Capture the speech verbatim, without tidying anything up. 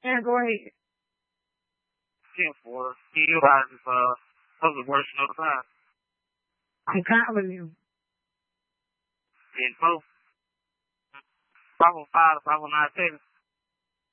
Yeah, go ahead. ten four. He realizes uh, public works notified. I'm calling you. ten four. five oh five to five oh nine Texas.